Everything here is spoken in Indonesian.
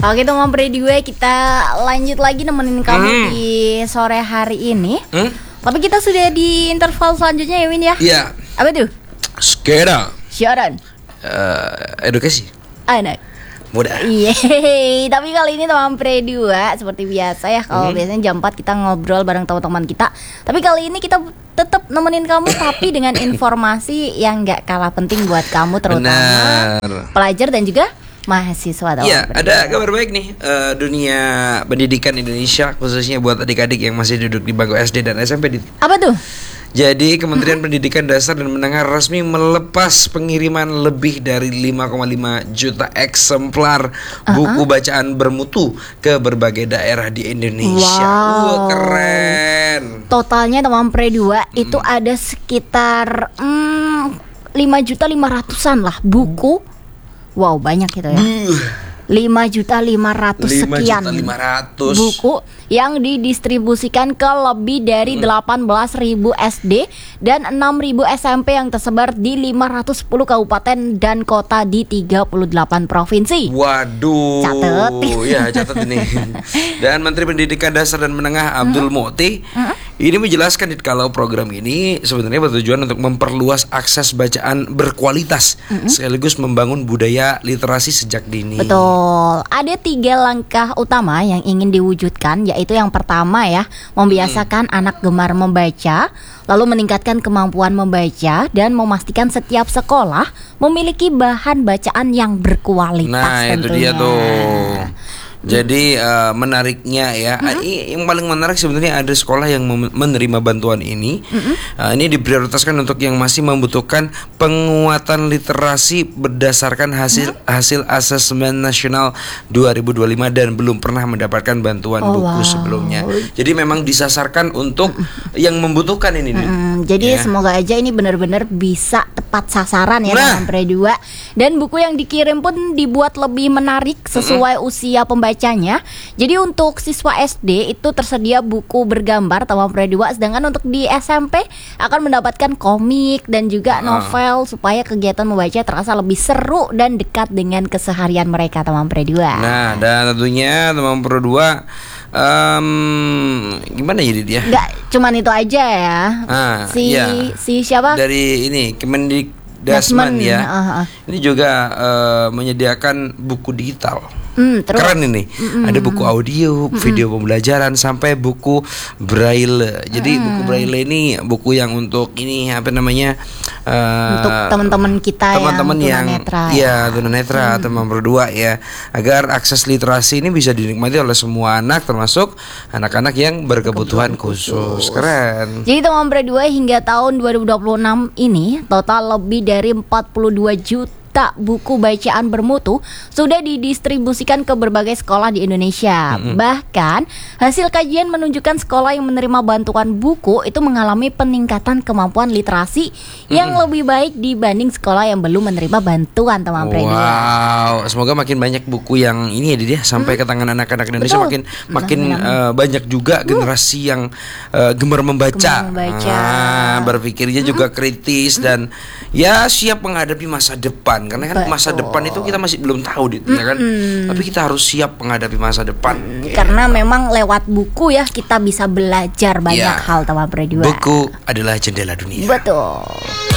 Oke teman Predue, kita lanjut lagi nemenin kamu di sore hari ini. Tapi kita sudah di interval selanjutnya ya Win ya. Iya. Apa tuh? Siaran edukasi anak muda. Yeay. Tapi kali ini teman Predue seperti biasa ya. Kalau biasanya jam 4 kita ngobrol bareng teman-teman kita. Tapi kali ini kita tetap nemenin kamu tapi dengan informasi yang gak kalah penting buat kamu, terutama pelajar dan juga mahasiswa. Iya, ada kabar baik nih. Dunia pendidikan Indonesia, khususnya buat adik-adik yang masih duduk di bangku SD dan SMP. Apa tuh? Jadi Kementerian Pendidikan Dasar dan Menengah resmi melepas pengiriman lebih dari 5,5 juta eksemplar buku bacaan bermutu ke berbagai daerah di Indonesia. Wow. Keren. Totalnya teman Predue itu ada sekitar 5.500.000-an lah buku. Wow, banyak gitu ya. 5.500.000 sekian buku yang didistribusikan ke lebih dari 18.000 SD dan 6.000 SMP yang tersebar di 510 kabupaten dan kota di 38 provinsi. Waduh. Catat. Ya, catat ini. Dan Menteri Pendidikan Dasar dan Menengah Abdul Muti ini menjelaskan kalau program ini sebenarnya bertujuan untuk memperluas akses bacaan berkualitas sekaligus membangun budaya literasi sejak dini. Betul. Ada 3 langkah utama yang ingin diwujudkan, yaitu yang pertama ya, membiasakan anak gemar membaca, lalu meningkatkan kemampuan membaca dan memastikan setiap sekolah memiliki bahan bacaan yang berkualitas. Nah, tentunya. itu dia tuh. Jadi menariknya ya, yang paling menarik sebenarnya ada sekolah yang menerima bantuan ini. Ini diprioritaskan untuk yang masih membutuhkan penguatan literasi berdasarkan hasil asesmen nasional 2025 dan belum pernah mendapatkan bantuan buku sebelumnya. Jadi memang disasarkan untuk yang membutuhkan ini. Jadi semoga aja ini benar-benar bisa tepat sasaran ya teman Predue. Dan buku yang dikirim pun dibuat lebih menarik sesuai usia pembacanya. Jadi untuk siswa SD itu tersedia buku bergambar teman Predue, sedangkan untuk di SMP akan mendapatkan komik dan juga novel supaya kegiatan membaca terasa lebih seru dan dekat dengan keseharian mereka teman Predue. Nah, dan tentunya teman Predue gimana jadi dia? Enggak cuman itu aja ya. Si siapa? Dari ini Kemendikdasmen ya. Ini juga menyediakan buku digital. Keren ini. Ada buku audio, video pembelajaran sampai buku braille. Jadi buku braille ini buku yang untuk ini apa namanya? Untuk teman-teman kita yang tunanetra. Iya, tunanetra teman Predue ya. Agar akses literasi ini bisa dinikmati oleh semua anak, termasuk anak-anak yang berkebutuhan khusus. Keren. Jadi teman Predue hingga tahun 2026 ini total lebih dari 42 juta buku bacaan bermutu sudah didistribusikan ke berbagai sekolah di Indonesia. Bahkan hasil kajian menunjukkan sekolah yang menerima bantuan buku itu mengalami peningkatan kemampuan literasi yang lebih baik dibanding sekolah yang belum menerima bantuan teman Predue. Wow, semoga makin banyak buku yang ini ya dia sampai ke tangan anak-anak Indonesia. Makin banyak juga generasi yang gemar membaca. Berpikirnya juga kritis dan ya siap menghadapi masa depan. Karena kan masa depan itu kita masih belum tahu ya kan. Tapi kita harus siap menghadapi masa depan. Karena memang lewat buku ya kita bisa belajar banyak hal teman Predue. Buku adalah jendela dunia. Betul.